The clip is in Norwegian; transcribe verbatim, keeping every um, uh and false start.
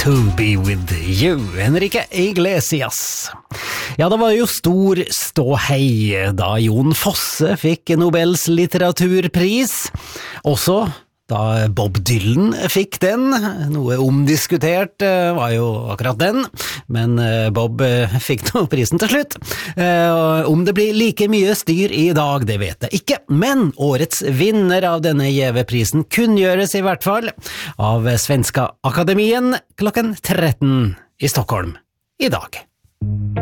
To be with you, Enrique Iglesias. Ja, det var jo stor ståhei da Jon Fosse fikk Nobels litteraturpris. Også da Bob Dylan fikk den. Noe omdiskutert var jo akkurat den, men Bob fikk nå prisen til slutt. Om det blir like mye styr i dag, det vet jeg ikke, men årets vinner av denne Gjeve-prisen kunngjøres i hvert fall av Svenska Akademien klokken tretten i Stockholm i dag.